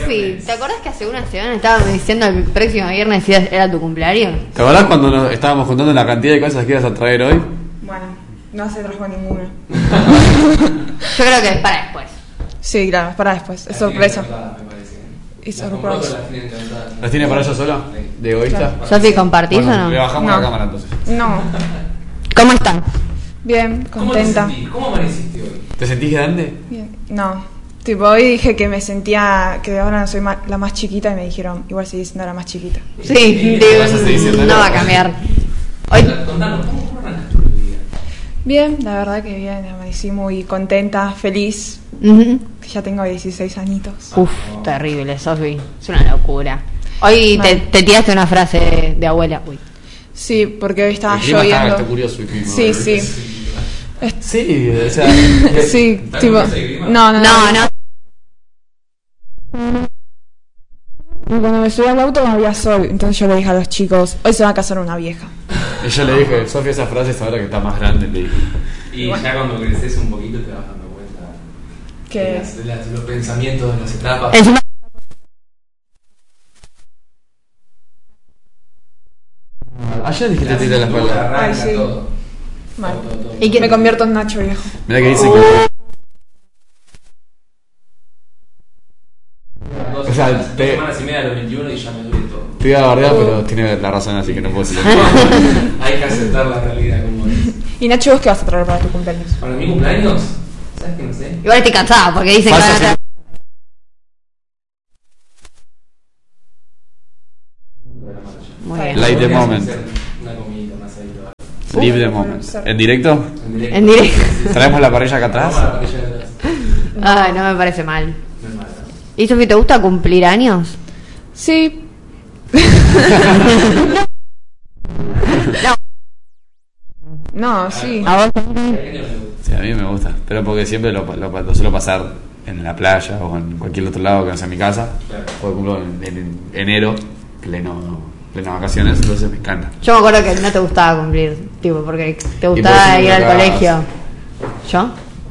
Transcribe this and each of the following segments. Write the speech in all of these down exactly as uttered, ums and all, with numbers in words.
Sofi, ¿te acordás que hace una semana estábamos diciendo el próximo viernes era tu cumpleaños? ¿Te acordás cuando nos estábamos juntando la cantidad de cosas que ibas a traer hoy? Bueno, no se trajo ninguna. Yo creo que es para después. Sí, claro, es para después. Es sorpresa. Es sorpresa. ¿Las tiene para ella sola? ¿De egoísta? Claro. Sofi, ¿compartís Bueno, o no? le bajamos No. la cámara entonces. No. ¿Cómo están? Bien, contenta. ¿Cómo te sentís? ¿Cómo amaneciste hoy? ¿Te sentís grande? Bien. No. Tipo, hoy dije que me sentía que ahora no soy ma- la más chiquita y me dijeron, igual seguís siendo la más chiquita. Sí, ¿Qué vas a seguir digo, diciendo? no va a cambiar. Hoy, Contanos, ¿cómo, cómo arrancaste tu día? Bien, la verdad que bien, amanecí muy contenta, feliz, ujú. que ya tengo dieciséis añitos. Uf, terrible, Sofi. Es una locura. Hoy te, te tiraste una frase de, de abuela. Uy. Sí, porque hoy estaba El clima está, lloviendo. está curioso el clima. Sí, sí. Est- Sí, o sea... Sí, ¿Está tipo, con ese clima? no, no, No, no. Y cuando me subí al auto no había sol, entonces yo le dije a los chicos, hoy se va a casar una vieja. Y yo le dije, Sofía, esa frase es ahora que está más grande, le dije. Y ya cuando creces un poquito te vas dando cuenta Que de, las- de las- de los pensamientos, de las etapas. Encima, Ayer dijiste que te tiré la espalda. Arranca Ay, sí. todo. mal. Todo, todo, todo. ¿Y qué- Me convierto en Nacho viejo. Mirá que dice que... Dos, O sea, dos te- semanas y media a los veintiuno y ya me duele todo. Te iba a bardear, pero tiene la razón, así que no puedo decirlo. Hay que aceptar la realidad como es. Y Nacho, ¿vos qué vas a traer para tu cumpleaños? Para mi cumpleaños, ¿sabes qué no sé? igual estoy cansada porque dicen que Falsa van a traer- Muy bien. Like the Podría moment. hacer una comidita más ahí. lo- Live the moment. ¿En directo? En directo. En directo. ¿Traemos la parrilla acá Vamos a la atrás? parrilla de atrás. Ay, no me parece mal. No es malo. ¿Y Sofi, te gusta cumplir años? Sí. No, sí. ¿A vos? Sí, a mí me gusta, pero porque siempre lo, lo, lo suelo pasar en la playa o en cualquier otro lado que no sea mi casa. Claro. Porque cumplo en, en enero, pleno, pleno vacaciones, entonces me encanta. Yo me acuerdo que no te gustaba cumplir, tipo, porque te por gustaba eso ir me al tocaba- colegio. ¿Yo?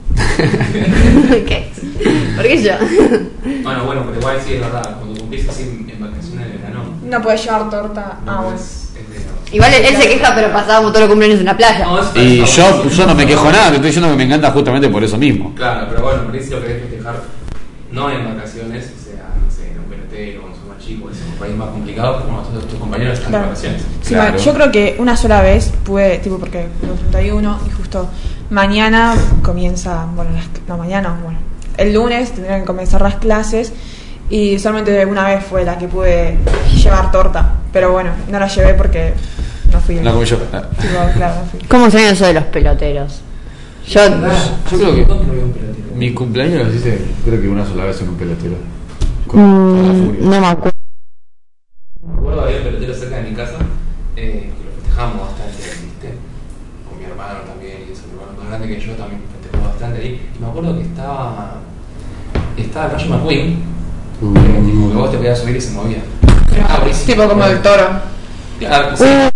¿Qué? ¿Por qué yo? Bueno, bueno, pero igual sí es verdad. Cuando cumplís así en en vacaciones de verano, No puedes llevar torta. no Ah, bueno. es, es de. Igual él, él se queja, pero pasábamos todos los cumpleaños en la playa. No, es- Y es- yo, yo no me quejo nada, te estoy diciendo que me encanta justamente por eso mismo. Claro, pero bueno, por ahí si lo querés festejar, no en vacaciones, o sea, no sé, en un pelotero, cuando sos más chico, es un país más complicado, como nosotros, tus compañeros están Claro. de vacaciones. Sí, Claro. ma- yo creo que una sola vez pude, tipo, porque cumplo treinta y uno y justo mañana comienza, bueno, las, no, mañana, bueno, el lunes tendrían que comenzar las clases y solamente una vez fue la que pude llevar torta, pero bueno, no la llevé porque no fui. No como yo. Tipo, claro, no fui. ¿Cómo son eso de los peloteros? Yo, Yo creo que ¿Dónde lo veo un pelotero? mi cumpleaños lo hice, creo que una sola vez en un pelotero. Con, Mm, con la furia. no me acuerdo. Me acuerdo que había un pelotero cerca de mi casa, eh, que lo festejamos bastante, ¿viste? Con mi hermano también, y eso, mi hermano más grande que yo también festejó bastante ahí. Y me acuerdo que estaba. Estaba el Rayo McQueen, Uh, que tipo, que vos te podías subir y se movía. Ah, buenísimo. Tipo como el toro. Claro, sí. Uh,